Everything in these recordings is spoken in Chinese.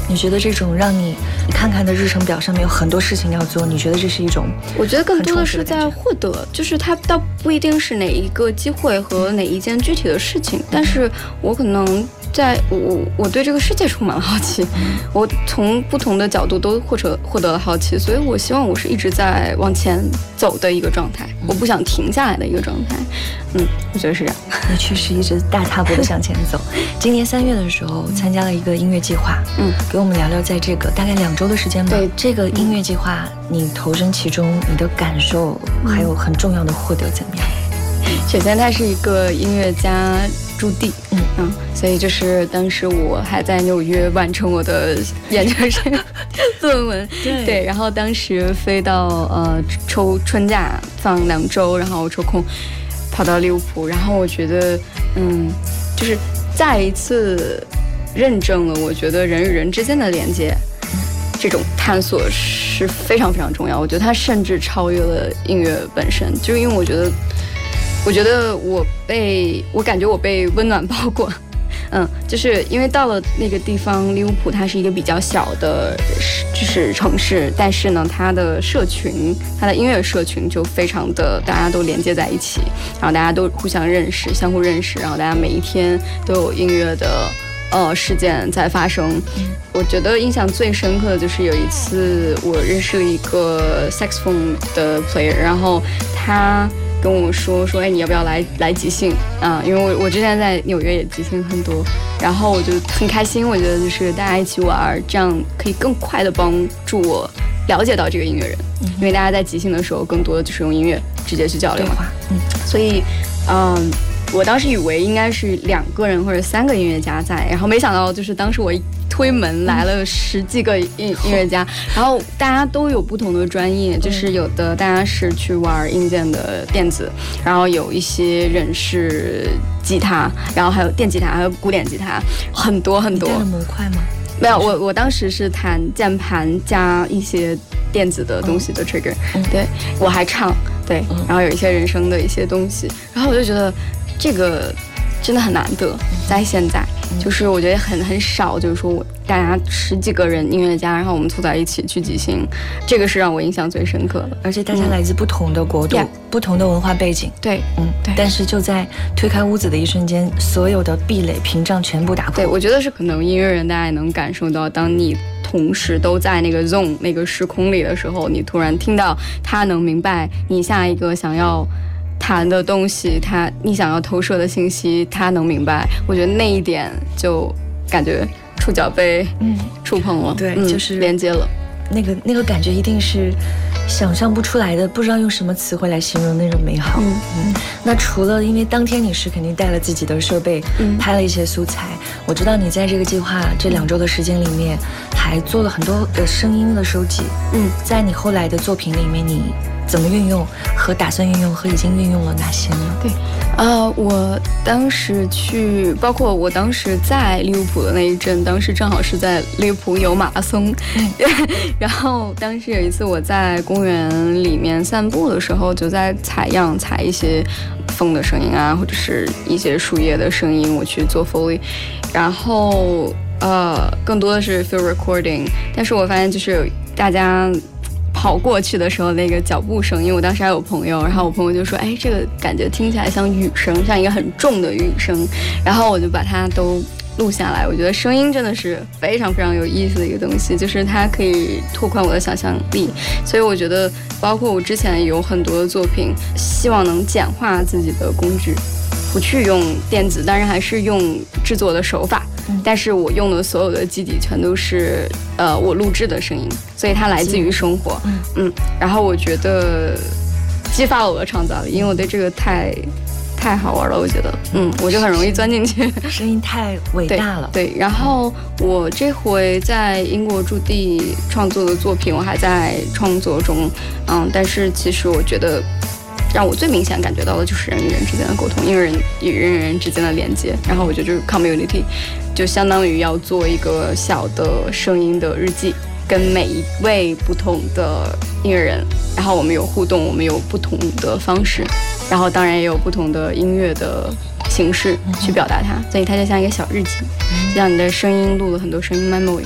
你觉得这种让你看看的日程表上面有很多事情要做，你觉得这是一种？ 我觉得更多的是在获得，就是它倒不一定是哪一个机会和哪一件具体的事情，但是我可能我对这个世界充满了好奇，我从不同的角度都获得了好奇，所以我希望我是一直在往前走的一个状态，我不想停下来的一个状态。我觉得是这样。 你确实一直大踏步的向前走。今年3月的时候参加了一个音乐计划，给我们聊聊在这个大概2周的时间吧。 对这个音乐计划，你投身其中，你的感受还有很重要的获得怎么样？ 首先，它是一个音乐家驻地，所以就是当时我还在纽约完成我的研究生论文，对，然后当时飞到抽春假放2周，然后抽空跑到利物浦，然后我觉得就是再一次认证了我觉得人与人之间的连接，这种探索是非常非常重要。我觉得它甚至超越了音乐本身，就是因为我觉得我感觉我被温暖包裹。就是因为到了那个地方，利物浦它是一个比较小的就是城市，但是呢它的社群，它的音乐社群就非常的大家都连接在一起，然后大家都互相认识，相互认识，然后大家每一天都有音乐的事件在发生。我觉得印象最深刻的就是有一次我认识了一个 saxophone 的 player， 然后他跟我说哎，你要不要来即兴啊？因为我之前在纽约也即兴很多，然后我就很开心。我觉得就是大家一起玩，这样可以更快的帮助我了解到这个音乐人，因为大家在即兴的时候更多的就是用音乐直接去交流嘛。所以我当时以为应该是2个人或者3个音乐家在，然后没想到就是当时我一推门来了10几个音乐家，然后大家都有不同的专业，就是有的大家是去玩硬件的电子，然后有一些人是吉他，然后还有电吉他，还有古典吉他，很多很多。 你带了模块吗？ 没有，我当时是弹键盘加一些电子的东西的 trigger，对，我还唱，对，然后有一些人声的一些东西，然后我就觉得这个真的很难得，在现在，就是我觉得很少，就是说大家10几个人音乐家，然后我们凑在一起去即兴，这个是让我印象最深刻的。 而且大家来自不同的国度，不同的文化背景， 对，对。 但是就在推开屋子的一瞬间，所有的壁垒屏障全部打破。 对，我觉得是可能音乐人大家也能感受到，当你同时都在那个 zone 那个时空里的时候，你突然听到他能明白你下一个想要谈的东西，你想要投射的信息，他能明白。我觉得那一点就感觉触角被触碰了， 对，就是连接了。 那个感觉一定是想象不出来的，不知道用什么词汇来形容那种美好。那除了因为当天你是肯定带了自己的设备，拍了一些素材，我知道你在这个计划这2周的时间里面，还做了很多的声音的收集。在你后来的作品里面，你怎么运用和打算运用和已经运用了哪些呢？ 对，我当时包括我当时在利物浦的那一阵，当时正好是在利物浦有马拉松，然后当时有一次我在公园里面散步的时候，就在采一些风的声音啊，或者是一些树叶的声音，我去做 Foley， 然后更多的是 field recording， 但是我发现就是大家跑过去的时候那个脚步声，因为我当时还有朋友，然后我朋友就说，哎，这个感觉听起来像雨声，像一个很重的雨声，然后我就把它都录下来。我觉得声音真的是非常非常有意思的一个东西，就是它可以拓宽我的想象力，所以我觉得包括我之前有很多的作品，希望能简化自己的工具，不去用电子，当然还是用制作的手法，但是我用的所有的基底全都是我录制的声音，所以它来自于生活。然后我觉得激发了我的创造力，因为我对这个太好玩了，我觉得我就很容易钻进去， 声音太伟大了。 对，然后我这回在英国驻地创作的作品我还在创作中，但是其实我觉得让我最明显感觉到的就是人与人之间的沟通，因为人与人与人之间的连接。然后我觉得就是 community， 就相当于要做一个小的声音的日记，跟每一位不同的音乐人，然后我们有互动，我们有不同的方式，然后当然也有不同的音乐的形式去表达它，所以它就像一个小日记，就像你的声音录了很多声音 memo 一样。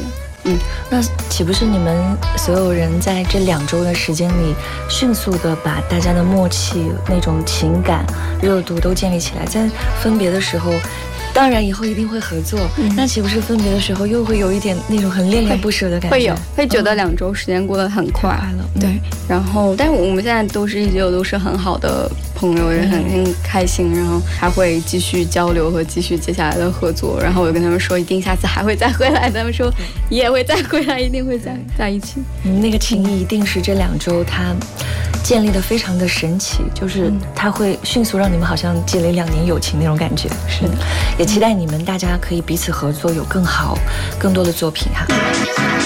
那岂不是你们所有人在这2周的时间里，迅速的把大家的默契、那种情感、热度都建立起来，在分别的时候，当然以后一定会合作，那岂不是分别的时候又会有一点那种很恋恋不舍的感觉？ 会觉得2周时间过得很快了。对，然后但是我们现在依旧都是很好的朋友，也很开心，然后还会继续交流和继续接下来的合作。然后我跟他们说，一定下次还会再回来，他们说也会再回来，一定会再在一起。 那个情谊一定是这2周它建立的非常的神奇，就是它会迅速让你们好像积累2年友情那种感觉。是的，也期待你们大家可以彼此合作，有更多的作品哈。